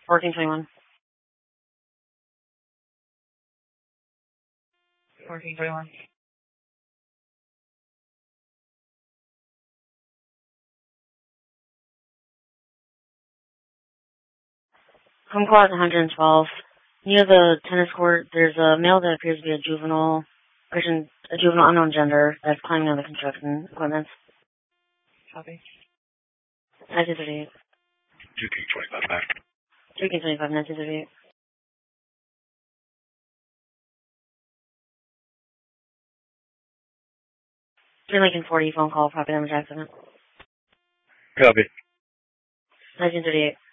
1421. 1421. Home call at 112. Near the tennis court, there's a male that appears to be a juvenile unknown gender that's climbing on the construction equipment. Copy. 1938. 2King 25 back. 2King 25, 1938. 3 Lincoln 40, phone call, property damage accident. Copy. 1938.